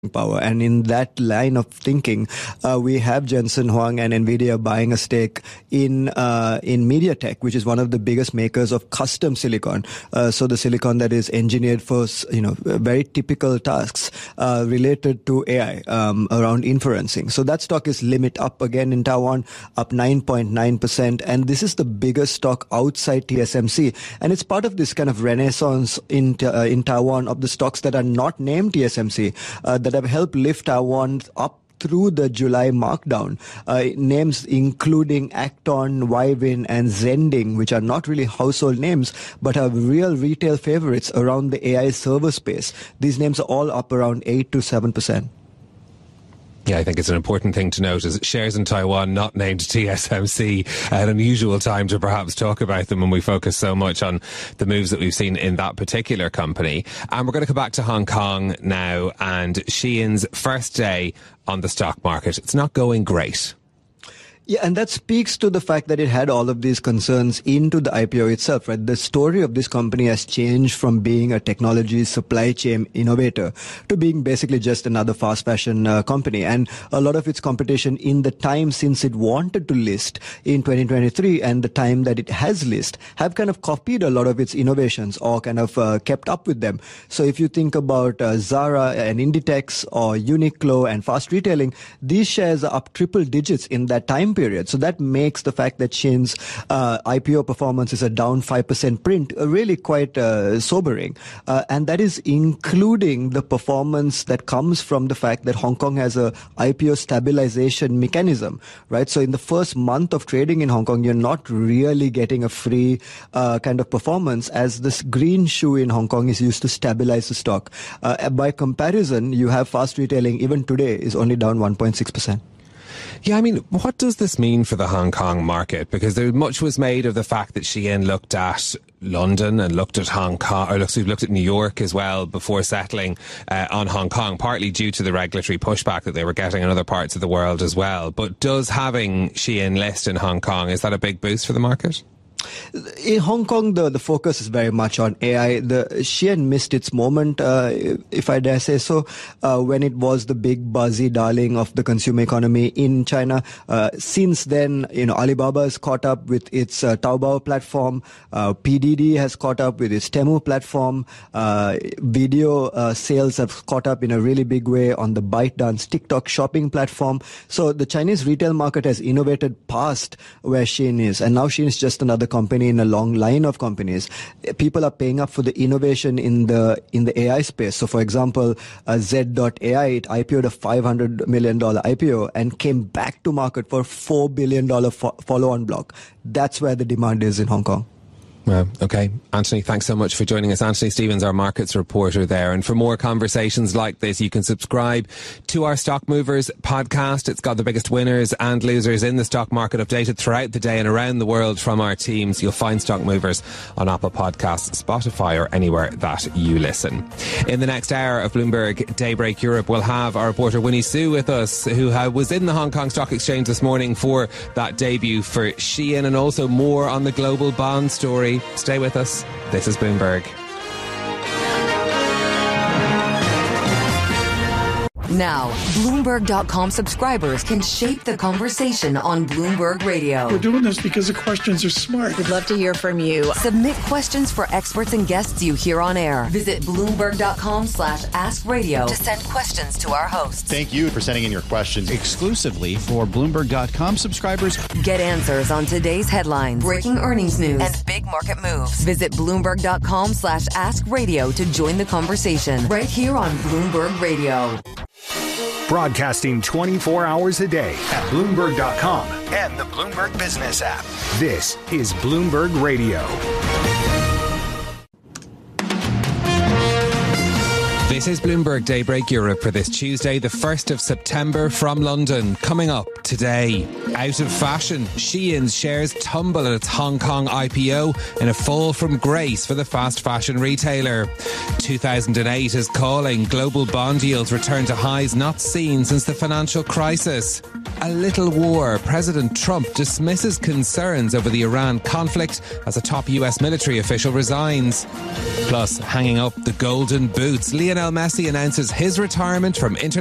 power. And in that line of thinking, we have Jensen Huang and NVIDIA buying a stake in MediaTek, which is one of the biggest makers of custom silicon. So the silicon that is engineered for, very typical tasks related to AI around inferencing. So that stock is limit up again in Taiwan, up 9.9%. And this is the biggest stock outside TSMC. And it's part of this kind of renaissance in Taiwan of the stocks that are not named TSMC, that have helped lift Taiwan up through the July markdown. Names including Acton, Wyvin, and Zending, which are not really household names, but are real retail favorites around the AI server space. These names are all up around 8 to 7%. Yeah, I think it's an important thing to note is shares in Taiwan not named TSMC, an unusual time to perhaps talk about them when we focus so much on the moves that we've seen in that particular company. And we're going to come back to Hong Kong now and Shein's first day on the stock market. It's not going great. Yeah, and that speaks to the fact that it had all of these concerns into the IPO itself, right? The story of this company has changed from being a technology supply chain innovator to being basically just another fast fashion company. And a lot of its competition in the time since it wanted to list in 2023 and the time that it has listed have kind of copied a lot of its innovations or kind of kept up with them. So if you think about Zara and Inditex or Uniqlo and fast retailing, these shares are up triple digits in that time period. So that makes the fact that Shein's IPO performance is a down 5% print really quite sobering. And that is including the performance that comes from the fact that Hong Kong has a IPO stabilization mechanism, right? So in the first month of trading in Hong Kong, you're not really getting a free kind of performance, as this green shoe in Hong Kong is used to stabilize the stock. By comparison, you have fast retailing even today is only down 1.6%. Yeah, I mean, what does this mean for the Hong Kong market? Because much was made of the fact that Shein looked at London and looked at Hong Kong, or looked at New York as well before settling on Hong Kong, partly due to the regulatory pushback that they were getting in other parts of the world as well. But does having Shein list in Hong Kong, is that a big boost for the market? In Hong Kong, the focus is very much on AI. The Shein missed its moment, if I dare say so, when it was the big buzzy darling of the consumer economy in China. Since then, Alibaba has caught up with its Taobao platform. PDD has caught up with its Temu platform. Video sales have caught up in a really big way on the ByteDance TikTok shopping platform. So the Chinese retail market has innovated past where Shein is, and now Shein is just another company in a long line of companies. People are paying up for the innovation in the AI space. So, for example, Z.AI, it IPO'd a $500 million IPO and came back to market for $4 billion follow-on block. That's where the demand is in Hong Kong. Well, okay. Anthony, thanks so much for joining us. Anthony Stevens, our markets reporter there. And for more conversations like this, you can subscribe to our Stock Movers podcast. It's got the biggest winners and losers in the stock market updated throughout the day and around the world from our teams. You'll find Stock Movers on Apple Podcasts, Spotify, or anywhere that you listen. In the next hour of Bloomberg Daybreak Europe, we'll have our reporter Winnie Su with us, who was in the Hong Kong Stock Exchange this morning for that debut for Shein, and also more on the global bond story. Stay with us. This is Bloomberg. Now, Bloomberg.com subscribers can shape the conversation on Bloomberg Radio. We're doing this because the questions are smart. We'd love to hear from you. Submit questions for experts and guests you hear on air. Visit Bloomberg.com/AskRadio to send questions to our hosts. Thank you for sending in your questions. Exclusively for Bloomberg.com subscribers. Get answers on today's headlines, breaking earnings news, and big market moves. Visit Bloomberg.com/AskRadio to join the conversation right here on Bloomberg Radio. Broadcasting 24 hours a day at Bloomberg.com and the Bloomberg Business app. This is Bloomberg Radio. This is Bloomberg Daybreak Europe for this Tuesday, the 1st of September from London. Coming up today, out of fashion, Shein's shares tumble at its Hong Kong IPO in a fall from grace for the fast fashion retailer. 2008 is calling. Global bond yields return to highs not seen since the financial crisis. A little war. President Trump dismisses concerns over the Iran conflict as a top US military official resigns. Plus, hanging up the golden boots, Lionel Lionel Messi announces his retirement from international